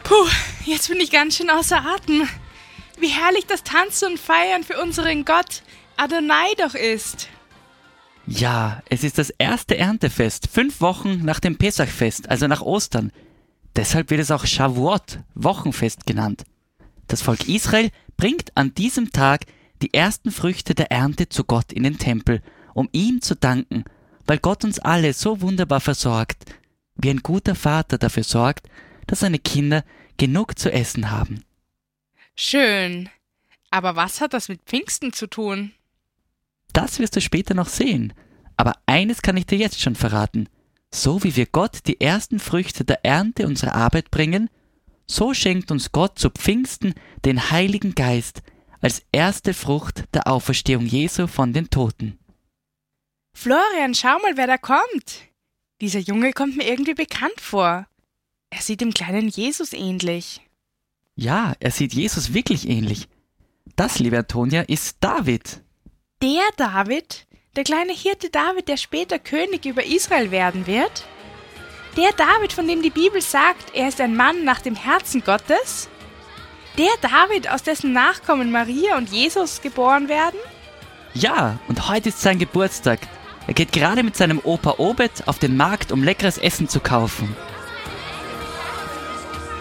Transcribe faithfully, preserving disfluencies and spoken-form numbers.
Puh, jetzt bin ich ganz schön außer Atem. Wie herrlich das Tanzen und Feiern für unseren Gott Adonai doch ist. Ja, es ist das erste Erntefest, fünf Wochen nach dem Pesachfest, also nach Ostern. Deshalb wird es auch Shavuot, Wochenfest genannt. Das Volk Israel bringt an diesem Tag die ersten Früchte der Ernte zu Gott in den Tempel, um ihm zu danken, weil Gott uns alle so wunderbar versorgt, wie ein guter Vater dafür sorgt, dass seine Kinder genug zu essen haben. Schön. Aber was hat das mit Pfingsten zu tun? Das wirst du später noch sehen. Aber eines kann ich dir jetzt schon verraten. So wie wir Gott die ersten Früchte der Ernte unserer Arbeit bringen, so schenkt uns Gott zu Pfingsten den Heiligen Geist als erste Frucht der Auferstehung Jesu von den Toten. Florian, schau mal, wer da kommt. Dieser Junge kommt mir irgendwie bekannt vor. Er sieht dem kleinen Jesus ähnlich. Ja, er sieht Jesus wirklich ähnlich. Das, liebe Antonia, ist David. Der David? Der kleine Hirte David, der später König über Israel werden wird? Der David, von dem die Bibel sagt, er ist ein Mann nach dem Herzen Gottes? Der David, aus dessen Nachkommen Maria und Jesus geboren werden? Ja, und heute ist sein Geburtstag. Er geht gerade mit seinem Opa Obed auf den Markt, um leckeres Essen zu kaufen.